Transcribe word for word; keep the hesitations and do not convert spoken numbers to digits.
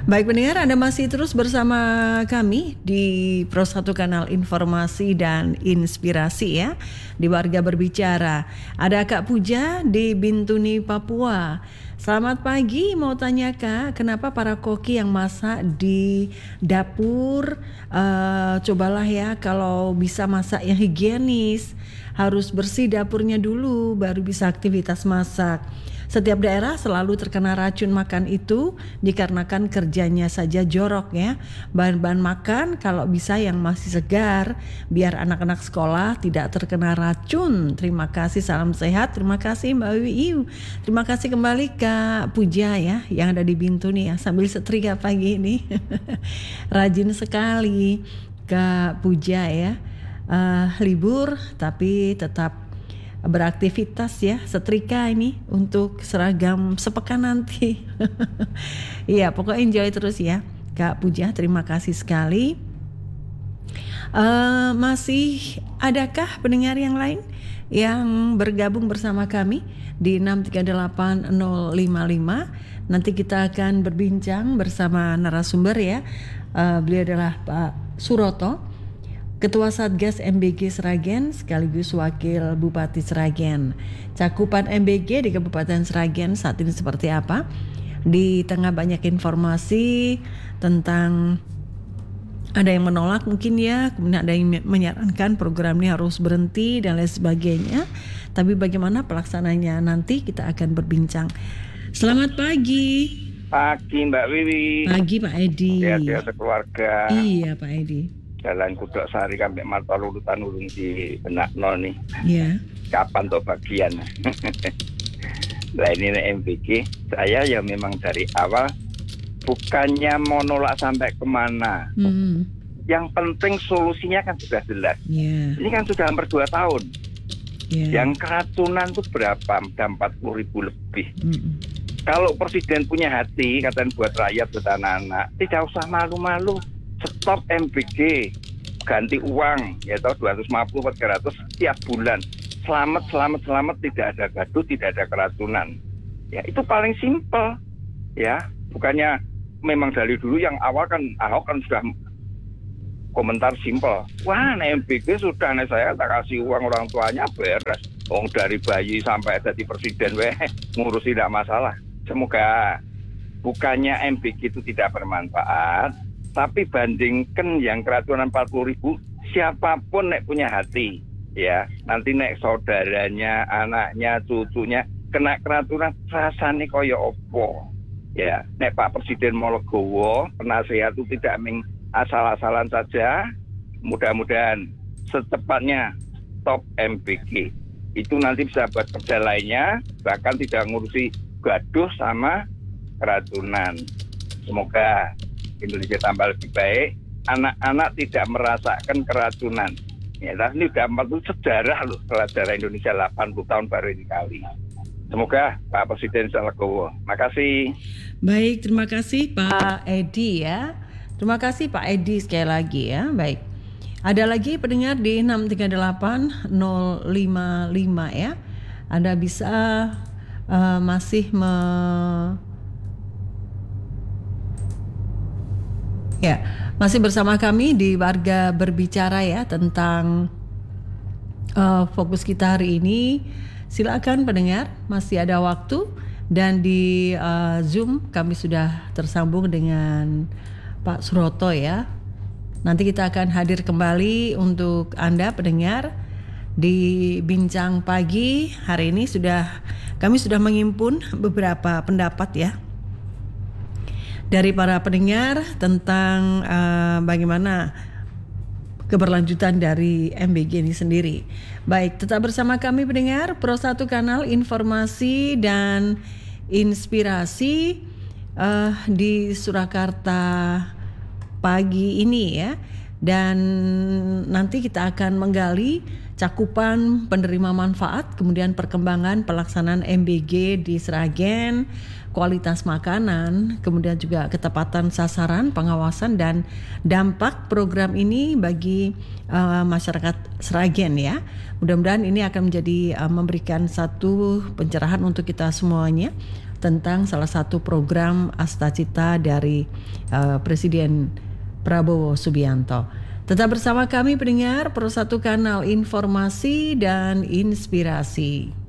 Baik pendengar, Anda masih terus bersama kami di Pro satu Kanal Informasi dan Inspirasi ya, di Warga Berbicara. Ada Kak Puja di Bintuni, Papua. Selamat pagi, mau tanya Kak, kenapa para koki yang masak di dapur, uh, cobalah ya kalau bisa masak yang higienis, harus bersih dapurnya dulu baru bisa aktivitas masak. Setiap daerah selalu terkena racun makan itu dikarenakan kerjanya saja jorok ya. Bahan-bahan makan kalau bisa yang masih segar biar anak-anak sekolah tidak terkena racun. Terima kasih, salam sehat. Terima kasih Mbak Wiu. Terima kasih kembali Kak Puja ya yang ada di Bintuni ya sambil setrika pagi ini. Rajin sekali Kak Puja ya. Uh, libur tapi tetap beraktivitas ya, setrika ini untuk seragam sepekan nanti. Iya, pokoknya enjoy terus ya Kak Puja, terima kasih sekali. Uh, masih adakah pendengar yang lain yang bergabung bersama kami di enam tiga delapan nol lima lima? Nanti kita akan berbincang bersama narasumber ya. Uh, beliau adalah Pak Suroto, Ketua Satgas M B G Sragen sekaligus Wakil Bupati Sragen. Cakupan M B G di Kabupaten Sragen saat ini seperti apa? Di tengah banyak informasi tentang ada yang menolak mungkin ya, kemudian ada yang menyarankan program ini harus berhenti dan lain sebagainya. Tapi bagaimana pelaksananya nanti kita akan berbincang. Selamat pagi. Pagi Mbak Wiwi. Pagi Pak Edi. Sehat-sehat sekeluarga. Iya Pak Edi. Jalan Kudok Sari sampai Marta Lulutan Ulung di Benak Nol nih. Iya. Kapan tuh bagian? Nah ini M B G, saya ya memang dari awal bukannya mau nolak sampai kemana. Hmm. Yang penting solusinya kan sudah jelas. Yeah. Ini kan sudah hampir dua tahun. Yeah. Yang keracunan tuh berapa? Udah empat puluh ribu lebih. Mm-mm. Kalau Presiden punya hati, katanya buat rakyat, buat anak-anak, tidak usah malu-malu. Stop M B G, ganti uang ya tahu dua ratus lima puluh tiga ratus tiap bulan. Selamat selamat selamat, tidak ada gaduh, tidak ada keracunan. Ya itu paling simpel ya. Bukannya memang dari dulu yang awal kan Ahok kan sudah komentar simpel. Wah, M B G sudah nih saya tak kasih uang orang tuanya beres. Wong dari bayi sampai jadi presiden weh ngurus tidak masalah. Semoga bukannya M B G itu tidak bermanfaat, tapi bandingkan yang keracunan empat puluh ribu, siapapun nek punya hati, ya nanti nek saudaranya, anaknya, cucunya kena keracunan, rasanya koyo opo, ya nek Pak Presiden mau legowo, penasehat itu tidak meng asal-asalan saja, mudah-mudahan secepatnya stop M B G, itu nanti bisa buat kerja lainnya, bahkan tidak ngurusi gaduh sama keracunan. Semoga Indonesia tambah lebih baik, anak-anak tidak merasakan keracunan. Ya, ini udah empat puluh sejarah loh, setelah sejarah Indonesia delapan puluh tahun baru ini kali. Semoga Pak Presiden Salagowo. Makasih. Baik, terima kasih Pak Edi ya. Terima kasih Pak Edi sekali lagi ya. Baik. Ada lagi pendengar di enam tiga delapan nol lima lima ya. Anda bisa uh, masih me Ya, masih bersama kami di Warga Berbicara ya tentang uh, fokus kita hari ini. Silakan pendengar, masih ada waktu dan di uh, Zoom kami sudah tersambung dengan Pak Suroto ya. Nanti kita akan hadir kembali untuk Anda pendengar di Bincang Pagi. Hari ini sudah kami sudah menghimpun beberapa pendapat ya dari para pendengar tentang uh, bagaimana keberlanjutan dari M B G ini sendiri. Baik, tetap bersama kami pendengar Pro satu Kanal Informasi dan Inspirasi uh, di Surakarta pagi ini ya. Dan nanti kita akan menggali cakupan penerima manfaat, kemudian perkembangan pelaksanaan M B G di Sragen, kualitas makanan, kemudian juga ketepatan sasaran, pengawasan dan dampak program ini bagi uh, masyarakat Sragen ya. Mudah-mudahan ini akan menjadi uh, memberikan satu pencerahan untuk kita semuanya tentang salah satu program Astacita dari uh, Presiden Prabowo Subianto. Tetap bersama kami pendengar, Pro satu Kanal Informasi dan Inspirasi.